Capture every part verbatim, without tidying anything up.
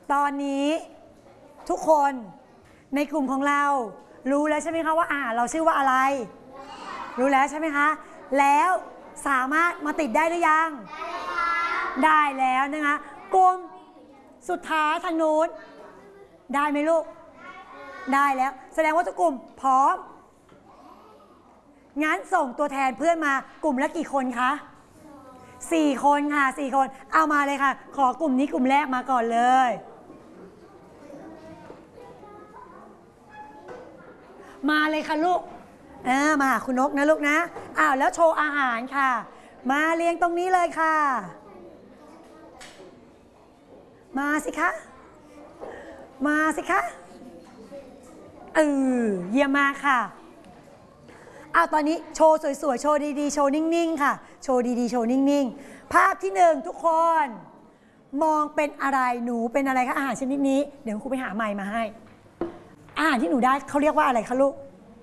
ตอนนี้ทุกคนในกลุ่มของเรารู้แล้วใช่ไหมคะว่าอาหารเราชื่อว่าอะไรรู้แล้วใช่ไหมคะแล้วสามารถมาติดได้หรือยังได้แล้วนะคะกลุ่มสุดท้ายทางนู้นได้ไหมลูกได้แล้วแสดงว่าทุกกลุ่มพร้อมงั้นส่งตัวแทนเพื่อนมากลุ่มละกี่คนคะสี่คนค่ะสี่คนเอามาเลยค่ะขอกลุ่มนี้กลุ่มแรกมาก่อนเลยมาเลยค่ะลูกเออมาหาคุณนกนะลูกนะอ้าวแล้วโชว์อาหารค่ะมาเรียงตรงนี้เลยค่ะมาสิคะมาสิคะเออเยี่ยมมากค่ะอ้าวตอนนี้โชว์สวยๆโชว์ดีๆโชว์นิ่งๆค่ะโชว์ดีๆโชว์นิ่งๆภาพที่หนึ่งทุกคนมองเป็นอะไรหนูเป็นอะไรคะอาหารชนิดนี้เดี๋ยวครูไปหาไมค์มาให้อาหารที่หนูได้เขาเรียกว่าอะไรคะลูก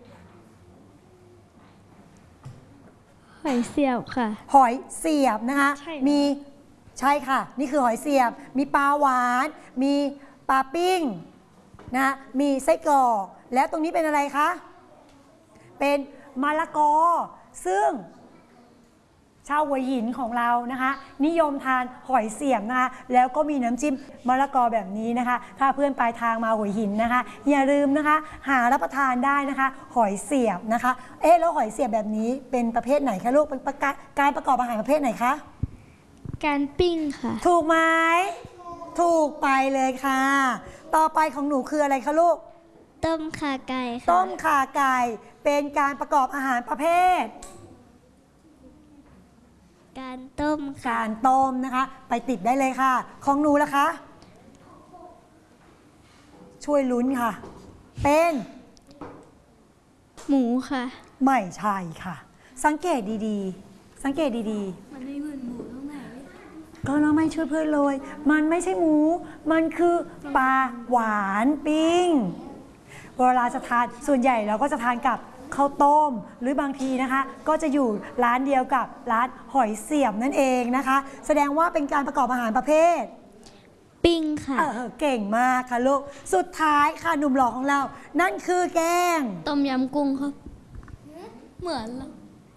หอยเสียบค่ะหอยเสียบนะคะมีใช่ค่ะนี่คือหอยเสียบมีปลาหวานมีปลาปิ้งนะมีไส้กรอกแล้วตรงนี้เป็นอะไรคะเป็นมะละกอซึ่งชาวหัวหินของเรานะคะนิยมทานหอยเสียบนะคะแล้วก็มีน้ำจิ้มมะละกอแบบนี้นะคะถ้าเพื่อนปลายทางมาหัวหินนะคะอย่าลืมนะคะหารับประทานได้นะคะหอยเสียบนะคะเอ๊ะแล้วหอยเสียบแบบนี้เป็นประเภทไหนคะลูกเป็นการประกอบอาหารประเภทไหนคะการปิ้งค่ะถูกไหมถูกไปเลยค่ะต่อไปของหนูคืออะไรคะลูกต้มข่าไก่ค่ะต้มข่าไก่เป็นการประกอบอาหารประเภทการต้มการต้มนะคะไปติดได้เลยค่ะของหนูล่ะคะช่วยลุ้นค่ะเป็นหมูค่ะไม่ใช่ค่ะสังเกตดีๆสังเกตดีๆมันไม่เหมือนหมูตรงไหนก็เราไม่ช่วยเพื่อนเลยมันไม่ใช่หมูมันคือปลาหวานปิ้งเวลาจะทานส่วนใหญ่เราก็จะทานกับข้าวต้มหรือบางทีนะคะก็จะอยู่ร้านเดียวกับร้านหอยเสียบนั่นเองนะคะแสดงว่าเป็นการประกอบอาหารประเภทปิ้งค่ะเออเก่งมากค่ะลูกสุดท้ายค่ะหนุ่มหล่อของเรานั่นคือแกงต้มยำกุ้งครับเหมือนเหรอ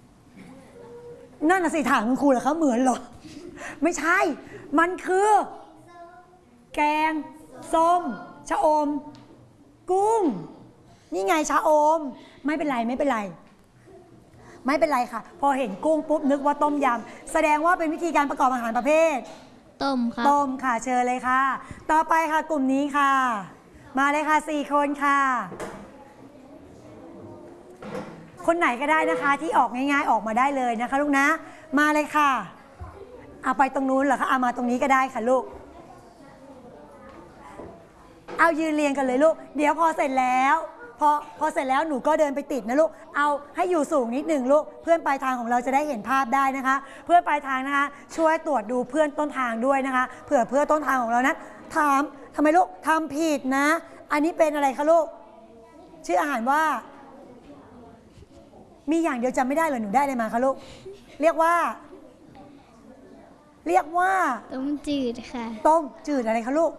นั่นน่ะสิถามคุณครูเหรอคะเหมือนเหรอไม่ใช่มันคือแกงส้มชะอมกุ้งนี่ไงชะอมไม่เป็นไรไม่เป็นไรไม่เป็นไรค่ะพอเห็นกุ้งปุ๊บนึกว่าต้มยำแสดงว่าเป็นวิธีการประกอบอาหารประเภทต้มค่ะต้มค่ะเชิญเลยค่ะต่อไปค่ะกลุ่มนี้ค่ะมาเลยค่ะสี่คนค่ะคนไหนก็ได้นะคะที่ออกง่ายๆออกมาได้เลยนะคะลูกนะมาเลยค่ะเอาไปตรงนู้นเหรอคะเอามาตรงนี้ก็ได้ค่ะลูกเอายืนเรียงกันเลยลูกเดี๋ยวพอเสร็จแล้วพอพอเสร็จแล้วหนูก็เดินไปติดนะลูกเอาให้อยู่สูงนิดหนึ่งลูกเพื่อนปลายทางของเราจะได้เห็นภาพได้นะคะเพื่อนปลายทางนะคะช่วยตรวจดูเพื่อนต้นทางด้วยนะคะเผื่อเพื่อนต้นทางของเรานั้นถามทำไมลูกทำผิดนะอันนี้เป็นอะไรคะลูกชื่ออาหารว่ามีอย่างเดียวจำไม่ได้เหรอหนูได้อะไรมาคะลูกเรียกว่าเรียกว่าต้มจืดค่ะต้มจืดอะไรคะลูก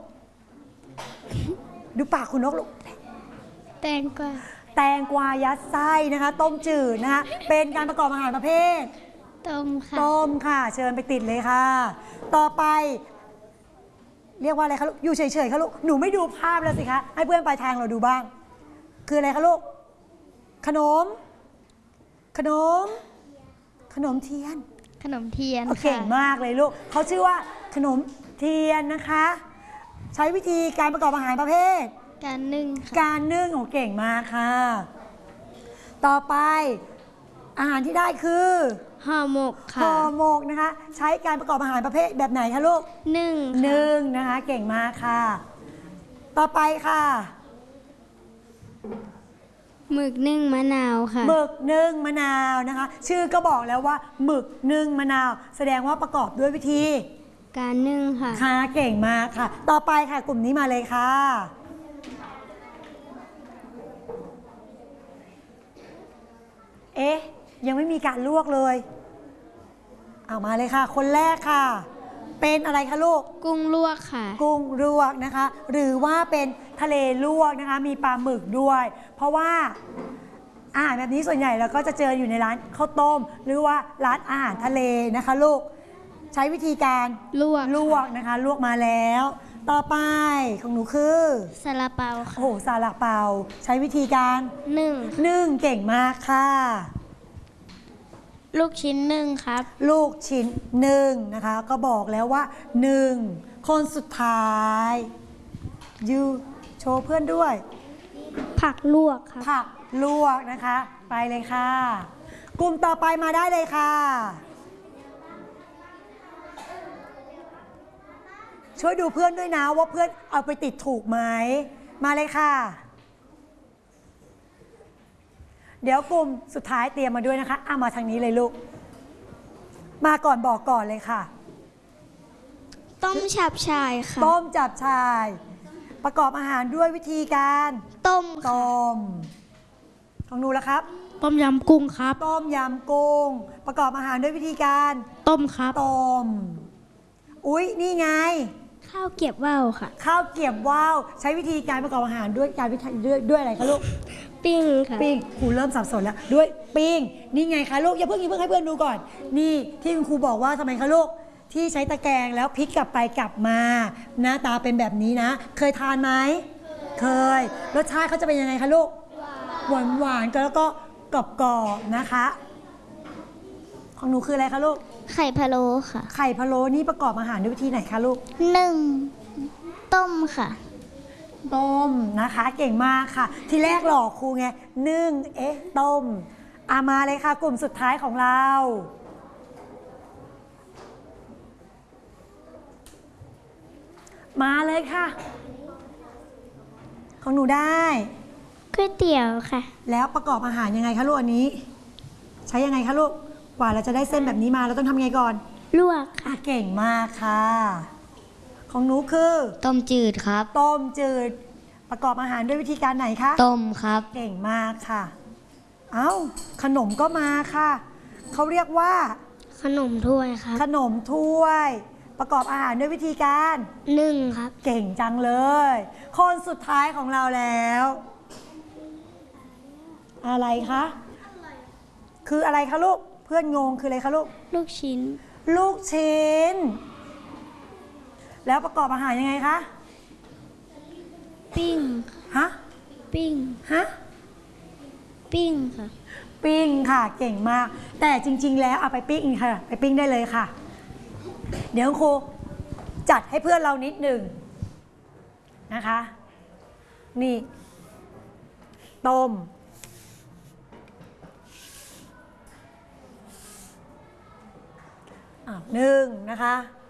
ดูปากคุณนกลูกแตงกวาแตงกวายัดไส้นะคะต้มจืดนะคะเป็นการประกอบอาหารประเภทต้มค่ะต้มค่ะเชิญไปติดเลยค่ะต่อไปเรียกว่าอะไรคะลูกอยู่เฉยๆคะลูกหนูไม่ดูภาพแล้วสิคะให้เพื่อนปลายทางเราดูบ้างคืออะไรคะลูกขนมขนมขนมเทียนขนมเทียนเก่งมากเลยลูกเขาชื่อว่าขนมเทียนนะคะใช้วิธีการประกอบอาหารประเภทการนึ่งการนึ่งของเก่งมากค่ะต่อไปอาหารที่ได้คือห่อหมกค่ะห่อหมกนะคะใช้การประกอบอาหารประเภทแบบไหนคะลูกนึ่งนึ่งนะคะเก่งมากค่ะต่อไปค่ะหมึกนึ่งมะนาวค่ะหมึกนึ่งมะนาวนะคะชื่อก็บอกแล้วว่าหมึกนึ่งมะนาวแสดงว่าประกอบด้วยวิธีการนึ่งค่ะค่ะเก่งมากค่ะต่อไปค่ะกลุ่มนี้มาเลยค่ะเอ๊ะยังไม่มีการลวกเลยเอามาเลยค่ะคนแรกค่ะเป็นอะไรคะลูกกุ้งลวกค่ะกุ้งลวกนะคะ หรือว่าเป็นทะเลลวกนะคะ มีปลาหมึกด้วย เพราะว่าอาหารแบบนี้ส่วนใหญ่เราก็จะเจออยู่ในร้านข้าวต้ม หรือว่าร้านอาหารทะเลนะคะลูกใช้วิธีการลวกลวกนะคะลวกมาแล้ว ต่อไปของหนูคือซาลาเปาค่ะโอ้โหซาลาเปาใช้วิธีการหนึ่งนึ่งเก่งมากค่ะลูกชิ้นหนึ่งครับลูกชิ้นหนึ่งนะคะก็บอกแล้วว่าหนึ่งคนสุดท้ายยูโชว์เพื่อนด้วยผักลวกครับผักลวกนะคะ ไปเลยค่ะ กลุ่มต่อไปมาได้เลยค่ะ ช่วยดูเพื่อนด้วยนะว่าเพื่อนเอาไปติดถูกไหมมาเลยค่ะ เดี๋ยวกลุ่มสุดท้ายเตรียมมาด้วยนะคะอ่ะมาทางนี้เลยลูกมาก่อนบอกก่อนเลยค่ะต้มฉับชายค่ะต้มจับชาย ประกอบอาหารด้วยวิธีการต้มต้มของหนูแล้วครับต้มยำกุ้งครับต้มยำกุ้งประกอบอาหารด้วยวิธีการต้มครับต้มอุ๊ยนี่ไงข้าวเกรี๊ยวว่าวค่ะข้าวเกรี๊ยวว่าวใช้วิธีการประกอบอาหารด้วยการวิธีด้วยด้วยอะไรคะลูกปิ้งค่ะปิ้งครูเริ่มสับสนแล้วด้วยปิ้งนี่ไงคะลูกอย่าเพิ่งอย่าเพิ่งให้เพื่อนดูก่อน นี่ที่คุณครูบอกว่าทำไมคะลูกที่ใช้ตะแกรงแล้วพลิกกลับไปกลับมาหน้าตาเป็นแบบนี้นะ เคยทานไหมเคยรสชาติเขาจะเป็นยังไงคะลูกหวานหวานๆแล้วก็กรอบกรอบๆนะคะ ของหนูคืออะไรคะลูกไข่พะโล้ค่ะไข่พะโล้นี่ประกอบอาหารด้วยวิธีไหนคะลูกหนึ่งต้มค่ะต้มนะคะเก่งมากค่ะ ทีแรกหลอกครูไงนึ่งเอ๊ะต้มอามาเลยค่ะ กลุ่มสุดท้ายของเรา มาเลยค่ะ ของหนูได้ก๋วยเตี๋ยวค่ะแล้วประกอบอาหารยังไงคะลูกอันนี้ ใช้ยังไงคะลูกกว่าเราจะได้เส้นแบบนี้มาเราต้องทำไงก่อนลวกค่ะอ่ะเก่งมากค่ะ ของหนูคือต้มจืดครับต้มจืดประกอบอาหารด้วยวิธีการไหนคะต้มครับเก่งมากค่ะ เอ้าขนมก็มาค่ะเขาเรียกว่าขนมถ้วยครับขนมถ้วย ประกอบอาหารด้วยวิธีการหนึ่งครับเก่งจังเลย คนสุดท้ายของเราแล้ว อะไรคะคืออะไรคะลูกเพื่อนงงคืออะไรคะลูกลูกชิ้นลูกชิ้น แล้วประกอบอาหารยังไงคะปิ้งฮะปิ้งฮะปิ้งค่ะปิ้งค่ะเก่งมาก แต่จริงๆแล้วเอาไปปิ้งค่ะ ไปปิ้งได้เลยค่ะ เดี๋ยวครูจัดให้เพื่อนเรานิดหนึ่งนะคะ นี่ ต้มอ่ะหนึ่งนะคะ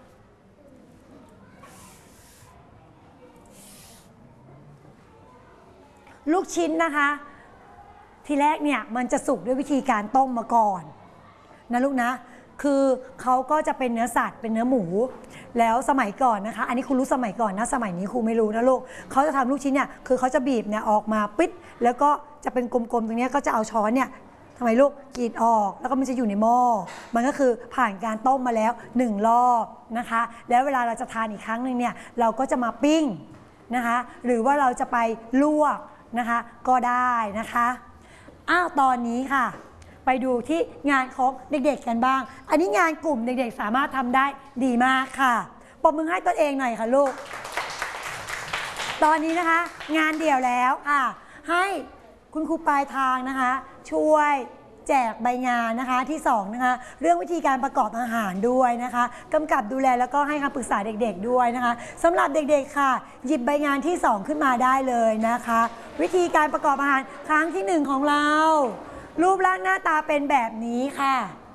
ลูกชิ้นนะคะ ทีแรกเนี่ยมันจะสุกด้วยวิธีการต้มมาก่อนนะลูกนะคือเขาก็จะเป็นเนื้อสัตว์เป็นเนื้อหมู แล้วสมัยก่อนนะคะอันนี้ครูรู้สมัยก่อนนะสมัยนี้ครูไม่รู้นะลูกเขาจะทำลูกชิ้นเนี่ยคือเขาจะบีบเนี่ยออกมาปิดแล้วก็จะเป็นกลมๆตรงนี้ก็จะเอาช้อนเนี่ยทำไมลูกกรีดออกแล้วก็มันจะอยู่ในหม้อมันก็คือผ่านการต้มมาแล้วหนึ่งรอบนะคะแล้วเวลาเราจะทานอีกครั้งหนึ่งเนี่ยเราก็จะมาปิ้งนะคะหรือว่าเราจะไปลวกนะคะก็ได้นะคะอ้าวตอนนี้ค่ะไปดูที่งานของเด็กๆกันบ้าง อันนี้งานกลุ่มเด็กๆสามารถทำได้ดีมากค่ะปรบมือให้ตัวเองหน่อยค่ะลูก ตอนนี้นะคะงานเดี่ยวแล้วค่ะให้คุณครูปลายทางนะคะช่วยแจกใบงานนะคะที่สองนะคะเรื่องวิธีการประกอบอาหารด้วยนะคะกำกับดูแลแล้วก็ให้คำปรึกษาเด็กๆด้วยนะคะสำหรับเด็กๆค่ะหยิบใบงานที่สองขึ้นมาได้เลยนะคะวิธีการประกอบอาหารครั้งที่หนึ่งของเรารูปร่างหน้าตาเป็นแบบนี้ค่ะ